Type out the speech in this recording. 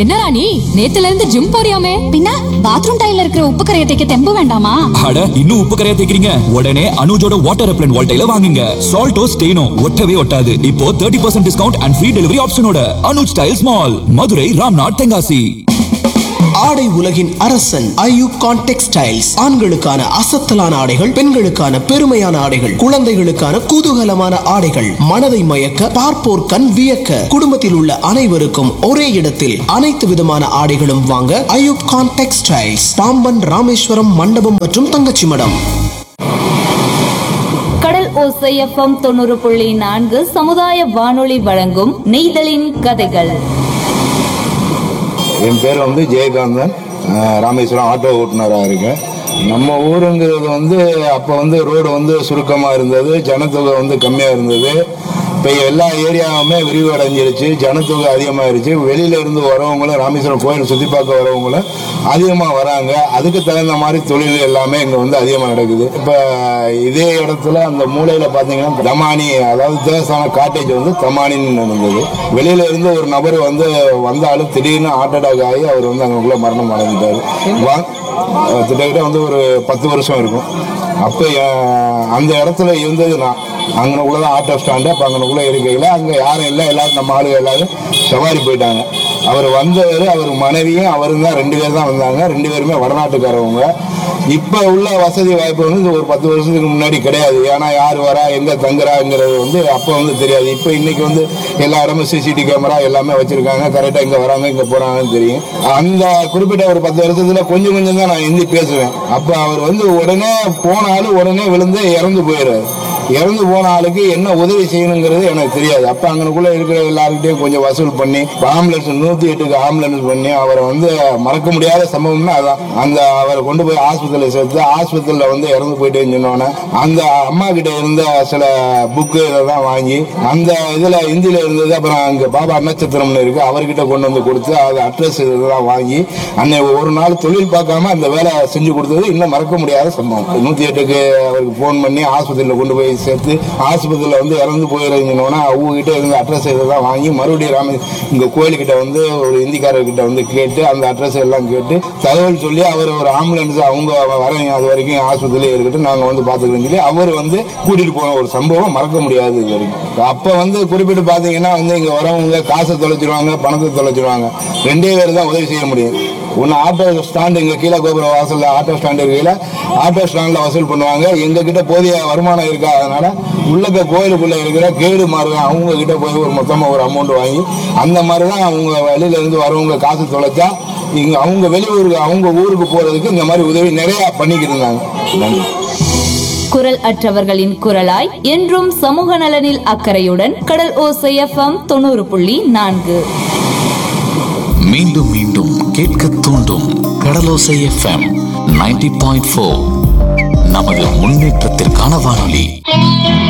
என்னடா நீ நேத்துல இருந்து ஜிம் போறியாமே? பின்ன பாத்ரூம் டைல்ல இருக்கிற உப்பு கரையை தேக்க தெம்பு வேண்டாமா? அட இன்னும் உப்பு கரையா தேக்கிறீங்க? உடனே அனுஜோட வாட்டர் ரெப்லண்ட் வால்டைல வாங்குங்க. சால்ட்டோ ஸ்டெயினோ ஒட்டவே ஒட்டாது. இப்போ 30% discount and free delivery ஆப்ஷனோட Anuj tiles mall, Madurai, Ramnath, Tenkasi. ஆடை உலகின் அரசன் ஐயூப் கான் டெக்ஸ்டைல்ஸ். ஆண்களுக்கான அசத்தலான ஆடைகள், பெண்களுக்கான பெருமையான ஆடைகள், குழந்தைகளுக்கான குதூகலமான ஆடைகள், மனதை மயக்க பார்ப்போர் கண் வியக்க, குடும்பத்தில் உள்ள அனைவருக்கும் ஒரே இடத்தில் அனைத்து விதமான ஆடைகளும் வாங்க ஐயூப் கான் டெக்ஸ்டைல்ஸ், பாம்பன், ராமேஸ்வரம், மண்டபம் மற்றும் தங்கச்சி மடம். கடல் ஓசை FM 90.4 சமுதாய வானொலி வழங்கும் நெய்தலின் கதைகள். என் பேர் ஜெயகாந்தன். ராமேஸ்வரம் ஆட்டோ ஓட்டுநராக இருக்கேன். நம்ம ஊருங்கிறது அப்போ ரோடு சுருக்கமாக இருந்தது, ஜனத்தொகை கம்மியாக இருந்தது. இப்போ எல்லா ஏரியாவுமே விரிவடைஞ்சிருச்சு, ஜனத்தொகை அதிகமாகிருச்சு. வெளியில இருந்து வரவங்களும், ராமேஸ்வரம் கோயில் சுற்றி பார்க்க வரவங்களும் அதிகமாக வராங்க. அதுக்கு தகுந்த மாதிரி தொழில் எல்லாமே இங்கே அதிகமாக நடக்குது. இப்போ இதே இடத்துல அந்த மூலையில் பார்த்தீங்கன்னா தமானி, அதாவது தேவஸ்தான காட்டேஜ் தமானின்னு இருந்தது. வெளியில இருந்து ஒரு நபர் வந்தாலும் திடீர்னு ஹார்ட் அட்டாக் ஆகி அவர் அங்கக்குள்ள மரணம் அடைஞ்சிட்டாரு. கிட்டத்தட்ட ஒரு 10 வருஷம் இருக்கும். அப்போ அந்த இடத்துல இருந்தது நான் அங்கனக்குள்ளதான் ஆட்டோ ஸ்டாண்டு. அப்போ அங்கனக்குள்ள இருக்கையில் அங்கே யாரும் இல்லை, எல்லாரும் நம்ம ஆளுங்க எல்லாரும் சவாரி போயிட்டாங்க. அவர் வந்தவர், அவர் மனைவியும் அவரும் தான், 2 பேர் தான் வந்தாங்க. 2 பேருமே வடநாட்டுக்காரவங்க. இப்போ உள்ள வசதி வாய்ப்பு ஒரு 10 வருஷத்துக்கு முன்னாடி கிடையாது. ஏன்னா யார் வரா, எங்கே தங்குறாங்கிறது அப்போ தெரியாது. இப்போ இன்னைக்கு எல்லா இடமும் சிசிடிவி கேமரா எல்லாமே வச்சிருக்காங்க. கரெக்டாக இங்கே வராங்க, இங்கே போறாங்கன்னு தெரியும். அந்த குறிப்பிட்ட ஒரு 10 வருஷத்துல கொஞ்சம் கொஞ்சம் தான் நான் ஹிந்தி பேசுவேன். அப்போ அவர் உடனே போனாலும் உடனே விழுந்து இறந்து போயிடுறாரு. இறந்து போன ஆளுக்கு என்ன உதவி செய்யணுங்கிறது எனக்கு தெரியாது. அப்ப அங்கனுக்குள்ள இருக்கிற எல்லாருக்கிட்டையும் கொஞ்சம் வசூல் பண்ணி ஆம்புலன்ஸ் 108க்கு ஆம்புலன்ஸ் பண்ணி அவரை மறக்க முடியாத சம்பவம்னா அதான். அந்த அவரை கொண்டு போய் ஆஸ்பத்திரியில் சேர்த்து ஆஸ்பத்திரியில் இறந்து போயிட்டேன்னு சொன்னோன்னே அந்த அம்மா கிட்ட இருந்த சில புக்கு இதெல்லாம் வாங்கி அந்த இதுல ஹிந்தியில இருந்தது. அப்புறம் அங்க பாபா நட்சத்திரம்னு இருக்கு, அவர்கிட்ட கொண்டு கொடுத்து அது அட்ரஸ் இதெல்லாம் வாங்கி அன்னை ஒரு நாள் தொழில் பார்க்காம அந்த வேலை செஞ்சு கொடுத்தது இன்னும் மறக்க முடியாத சம்பவம். 108க்கு அவருக்கு போன் பண்ணி ஆஸ்பத்திரியில் கொண்டு போய் சேர்த்து ஆஸ்பத்திரியில் இறந்து போயிருந்தோன்னா அவங்க கிட்ட இருந்த அட்ரஸ் இதெல்லாம் வாங்கி மறுபடியும் இங்க கோயிலுக்கிட்ட ஒரு இந்திக்காரர்கிட்ட கேட்டு அந்த அட்ரஸ் எல்லாம் கேட்டு தகவல் சொல்லி அவர் ஒரு ஆம்புலன்ஸ் அவங்க வரீங்க அது வரைக்கும் ஆஸ்பத்திரியிலே இருக்கட்டும் நாங்க பாத்துக்கிறோம் சொல்லி அவர் கூட்டிட்டு போன ஒரு சம்பவம் மறக்க முடியாது இது வரைக்கும். அப்ப குறிப்பிட்டு பாத்தீங்கன்னா இங்க வரவங்க காசை தொலைச்சிருவாங்க, பணத்தை தொலைச்சிருவாங்க. 2 பேர் தான் உதவி செய்ய முடியும். ஒன்னு ஆட்டோ ஸ்டாண்டு, இங்க கீழே கோபுர வாசல்ல ஆட்டோ ஸ்டாண்டு இருக்கையில ஆட்டோ ஸ்டாண்ட்ல வசூல் பண்ணுவாங்க. எங்க கிட்ட போதிய வருமானம் இருக்கா, அதனால உள்ளக்க கோயிலுக்குள்ள இருக்கிற கேடு மாறுங்க அவங்க கிட்ட போய் ஒரு மொத்தமா ஒரு அமௌண்ட் வாங்கி அந்த மாதிரிதான் அவங்க வெளியில இருந்து வரவங்க காசு தொலைச்சா இங்க அவங்க வெளியூருக்கு அவங்க ஊருக்கு போறதுக்கு இந்த மாதிரி உதவி நிறைய பண்ணிக்கிட்டு இருந்தாங்க. நன்றி. குரல் அற்றவர்களின் குரலாய் என்றும் சமூக நலனில் அக்கறையுடன் கடல் ஓசை FM 90.4. மீண்டும் மீண்டும் கேட்க தூண்டும் கடலோசை FM 90.4. நமது முன்னேற்றத்திற்கான வானொலி.